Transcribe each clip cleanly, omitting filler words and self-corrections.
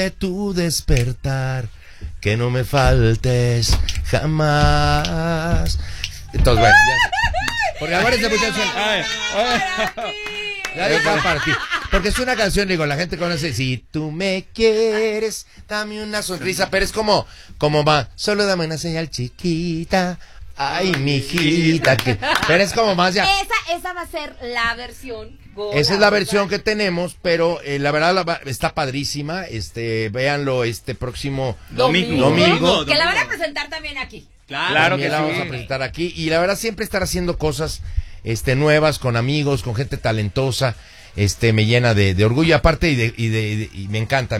tu despertar, que no me faltes jamás. Entonces, bueno, ya. Porque ahora esta muchacha. Ya deja para ti. Porque es una canción, digo, la gente conoce. Si tú me quieres, dame una sonrisa. Pero es como va. Solo dame una señal chiquita. Ay, mijita. Pero es como más ya. Esa va a ser la versión. Esa es la versión que tenemos, pero la verdad está padrísima. Véanlo próximo domingo. Que la van a presentar también aquí. Claro que la vamos a presentar aquí. Y la verdad siempre estar haciendo cosas nuevas con amigos, con gente talentosa, me llena de orgullo aparte y me encanta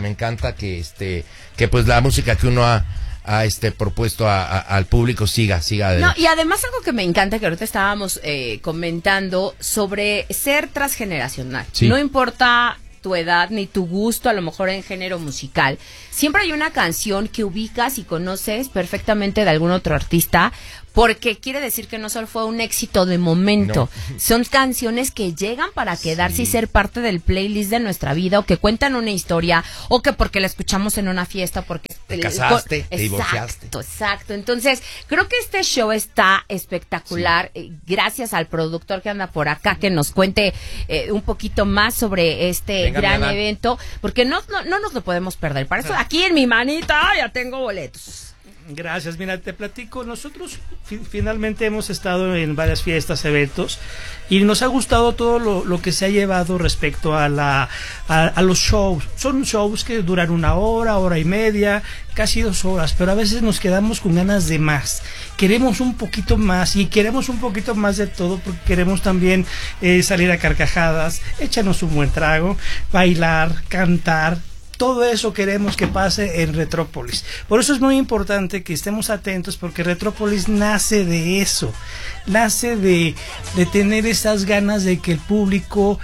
que pues la música que uno ha propuesto al público siga adelante. No, y además algo que me encanta que ahorita estábamos comentando sobre ser transgeneracional. Sí. No importa tu edad ni tu gusto, a lo mejor en género musical. Siempre hay una canción que ubicas y conoces perfectamente de algún otro artista, porque quiere decir que no solo fue un éxito de momento, son canciones que llegan para quedarse y ser parte del playlist de nuestra vida, o que cuentan una historia, o que porque la escuchamos en una fiesta, porque te casaste, te divorciaste. Exacto. Entonces, creo que este show está espectacular. Sí. Gracias al productor que anda por acá, que nos cuente un poquito más sobre este gran evento, porque no nos lo podemos perder. Para eso, aquí en mi manita ya tengo boletos. Gracias, mira, te platico, nosotros finalmente hemos estado en varias fiestas, eventos, y nos ha gustado todo lo que se ha llevado respecto a los shows. Son shows que duran 1 hora, hora y media, casi 2 horas, pero a veces nos quedamos con ganas de más. Queremos un poquito más, y queremos un poquito más de todo, porque queremos también salir a carcajadas, échanos un buen trago, bailar, cantar. Todo eso queremos que pase en Retrópolis. Por eso es muy importante que estemos atentos, porque Retrópolis nace de eso, nace de tener esas ganas de que el público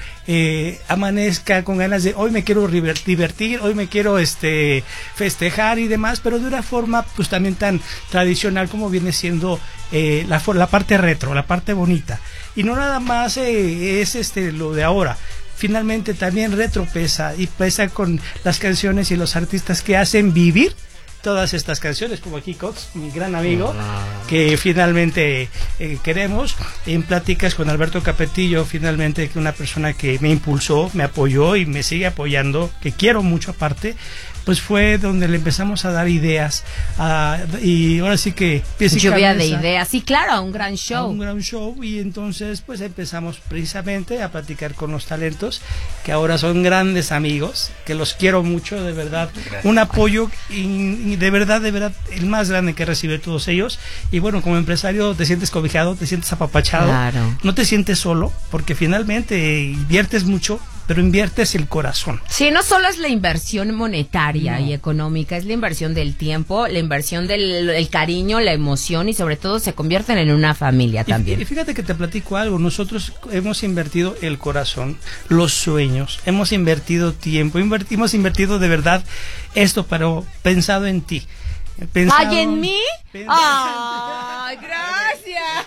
amanezca con ganas de hoy me quiero divertir, hoy me quiero festejar y demás, pero de una forma pues también tan tradicional como viene siendo la parte retro, la parte bonita. Y no nada más es lo de ahora. Finalmente también Retro pesa, y pesa con las canciones y los artistas que hacen vivir todas estas canciones, como aquí Cox, mi gran amigo, que finalmente queremos. En pláticas con Alberto Capetillo, finalmente, que una persona que me impulsó, me apoyó y me sigue apoyando, que quiero mucho aparte, pues fue donde le empezamos a dar ideas, y ahora sí que lluvia de ideas, sí, claro, un gran show. Y entonces pues empezamos precisamente a platicar con los talentos, que ahora son grandes amigos, que los quiero mucho, de verdad. Gracias. Un apoyo y de verdad, el más grande que recibe todos ellos. Y bueno, como empresario te sientes cobijado, te sientes apapachado, claro. No te sientes solo, porque finalmente inviertes mucho, pero inviertes el corazón. Sí, no solo es la inversión monetaria y económica, es la inversión del tiempo, la inversión del cariño, la emoción, y sobre todo se convierten en una familia también. Y fíjate que te platico algo, nosotros hemos invertido el corazón, los sueños, hemos invertido tiempo, hemos invertido de verdad esto, pero pensado en ti. ¿Ay, en mí? ¡Ay, gracias!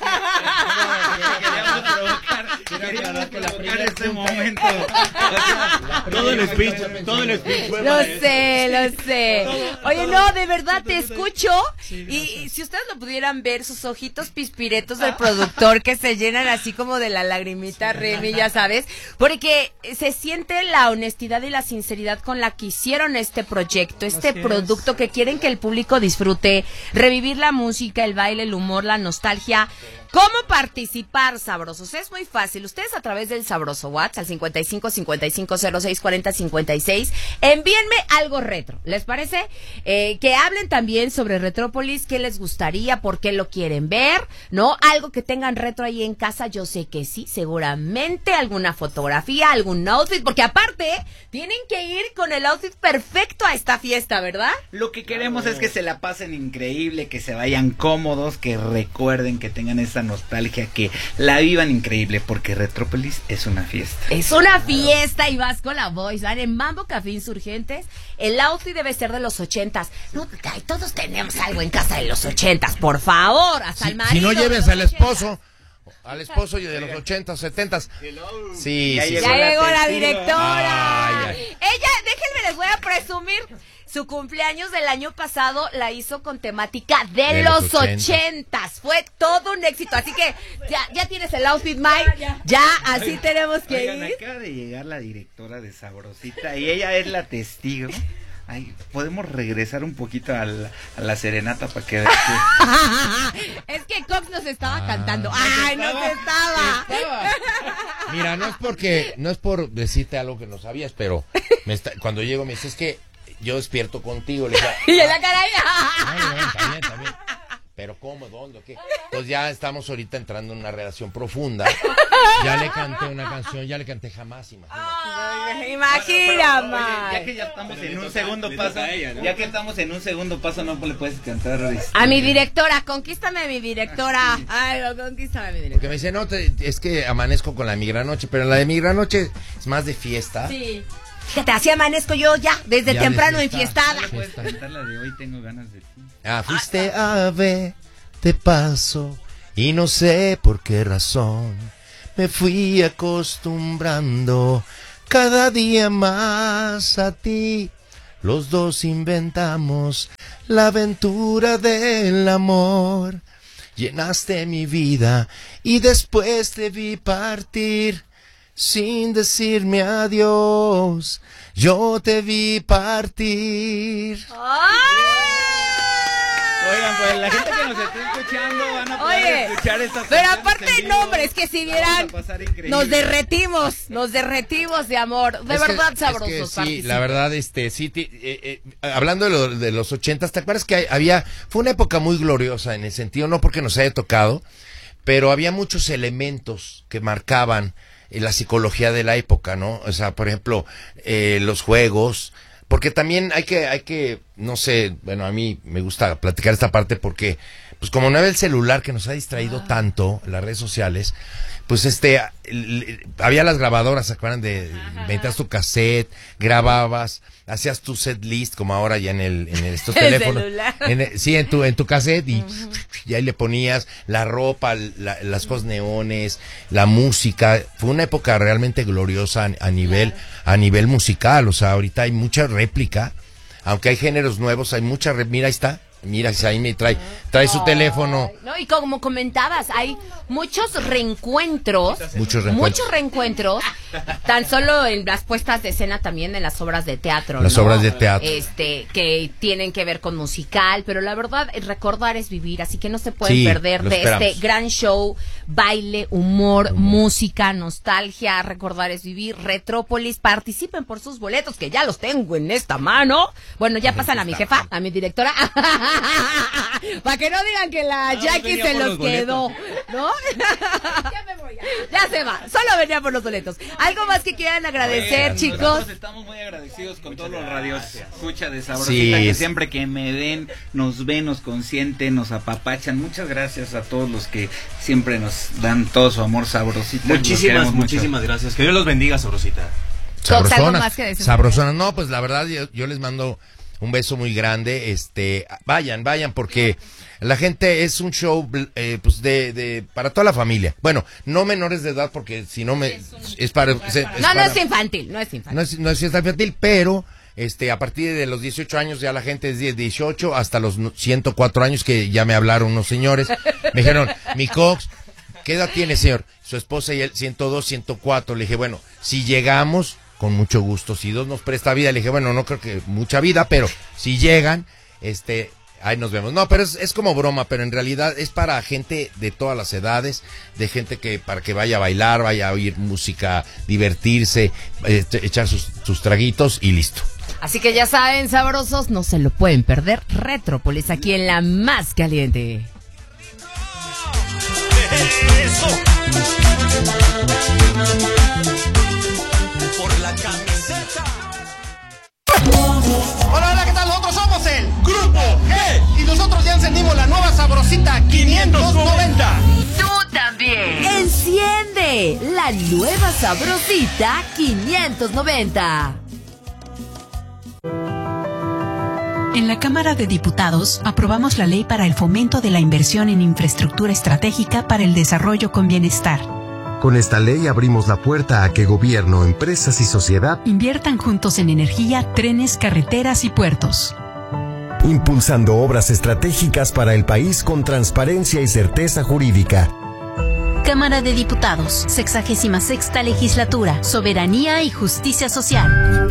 Queríamos provocar este momento. Todo el speech. Lo sé. Oye, no, de verdad te escucho. Y si ustedes lo pudieran ver, sus ojitos pispiretos del productor, que se llenan así como de la lagrimita Remy, ya sabes, porque se siente la honestidad y la sinceridad con la que hicieron este proyecto, producto que quieren que el público disfrute, revivir la música, el baile, el humor, la nostalgia. ¿Cómo participar, sabrosos? Es muy fácil. Ustedes a través del sabroso WhatsApp al 55 55 06 40 56 envíenme algo retro. ¿Les parece? Que hablen también sobre Retrópolis, qué les gustaría, por qué lo quieren ver, ¿no? Algo que tengan retro ahí en casa, yo sé que sí, seguramente alguna fotografía, algún outfit, porque aparte tienen que ir con el outfit perfecto a esta fiesta, ¿verdad? Lo que queremos es que se la pasen increíble, que se vayan cómodos, que recuerden, que tengan esa nostalgia, que la vivan increíble, porque Retrópolis es una fiesta. Es una fiesta, y vas con la voice, ¿vale? En Mambo Café Insurgentes, el outfit debe ser de los 80s. No, todos tenemos algo en casa de los 80s, por favor, hasta el marido. Si no lleves al esposo de los 80s, 70s. Sí, ya llegó la directora. Ella, déjenme, les voy a presumir. su cumpleaños del año pasado la hizo con temática de los 80s. Fue todo un éxito. Así que ya tienes el outfit, Mike. Ya, así tenemos que ir. Acaba de llegar la directora de Sabrosita y ella es la testigo. Ay, podemos regresar un poquito a la serenata para que Es que Cox nos estaba cantando. ¡Ay, nos estaba! Mira, no es por decirte algo que no sabías, pero cuando llego me dice, es que yo despierto contigo. Le digo, y en la cara también. Pero ¿cómo? ¿Dónde? ¿Qué? Pues ya estamos ahorita entrando en una relación profunda. Ya le canté una canción, ya le canté Jamás, imagina, Mike. Ya que ya estamos en un segundo paso, ya que estamos en un segundo paso, no le puedes cantar a mi directora, conquístame a mi directora. Ay, conquístame a mi directora. Porque me dice, no, es que amanezco con la de mi gran noche, pero la de mi gran noche es más de fiesta. Sí. Fíjate, así amanezco yo desde temprano enfiestada. No puedes cantar la de Hoy tengo ganas de ti. Fuiste ave de paso y no sé por qué razón me fui acostumbrando cada día más a ti. Los dos inventamos la aventura del amor. Llenaste mi vida y después te vi partir sin decirme adiós. Yo te vi partir. Oigan, pues la gente que nos está escuchando van a poder escuchar estas. Pero aparte, no, hombre, es que si vieran, nos derretimos de amor. De verdad, sabrosos. Sí, la verdad, hablando de los 80s, ¿te acuerdas que fue una época muy gloriosa en el sentido, no porque nos haya tocado, pero había muchos elementos que marcaban la psicología de la época, ¿no? O sea, por ejemplo, los juegos. Porque también hay que, no sé, bueno, a mí me gusta platicar esta parte porque, pues como no era el celular que nos ha distraído tanto, las redes sociales, pues había las grabadoras, ¿se acuerdan? Metías tu cassette, grababas, hacías tu set list, como ahora ya en estos teléfonos. Sí, en tu cassette y ahí le ponías la ropa, las cosas neones, la música. Fue una época realmente gloriosa a nivel musical. O sea, ahorita hay mucha réplica, aunque hay géneros nuevos, hay mucha mira, ahí está. Mira, ahí me trae su teléfono. No, y como comentabas, hay muchos reencuentros. Muchos reencuentros. Tan solo en las puestas de escena, también en las obras de teatro. Las obras de teatro. Que tienen que ver con musical. Pero la verdad, recordar es vivir. Así que no se pueden perder de este gran show. Baile, humor, música, nostalgia. Recordar es vivir. Retrópolis. Participen por sus boletos, que ya los tengo en esta mano. Bueno, ya pasan a mi jefa, a mi directora. Para que no digan que la Jackie se los quedó, ¿no? Ya me voy. Ya se va. Solo venía por los boletos. ¿Algo más que quieran agradecer, chicos? Nosotros estamos muy agradecidos con todos los radios escucha de Sabrosita, que siempre que me ven, nos consienten, nos apapachan. Muchas gracias a todos los que siempre nos dan todo su amor, Sabrosita. Muchísimas gracias. Que Dios los bendiga, Sabrosita. Sabrosona. No, pues la verdad yo les mando un beso muy grande. Vayan, porque la gente es un show pues para toda la familia. Bueno, no menores de edad, porque si no es para no es infantil. No es infantil, pero a partir de los 18 años ya la gente es 18 hasta los 104 años, que ya me hablaron unos señores. Me dijeron, mi Cox, ¿qué edad tiene, señor? Su esposa y él 102, 104. Le dije, bueno, si llegamos, con mucho gusto. Si Dios nos presta vida, le dije, bueno, no creo que mucha vida, pero si llegan, ahí nos vemos. No, pero es como broma, pero en realidad es para gente de todas las edades, de gente para que vaya a bailar, vaya a oír música, divertirse, echar sus traguitos y listo. Así que ya saben, sabrosos, no se lo pueden perder. Retrópolis, aquí en la más caliente. Eso. Por la camiseta. Hola, ¿qué tal? Nosotros somos el Grupo G y nosotros ya encendimos la nueva Sabrosita 590. Tú también. Enciende la nueva Sabrosita 590. En la Cámara de Diputados aprobamos la ley para el fomento de la inversión en infraestructura estratégica para el desarrollo con bienestar. Con esta ley abrimos la puerta a que gobierno, empresas y sociedad inviertan juntos en energía, trenes, carreteras y puertos. Impulsando obras estratégicas para el país con transparencia y certeza jurídica. Cámara de Diputados, 66ª Legislatura, Soberanía y Justicia Social.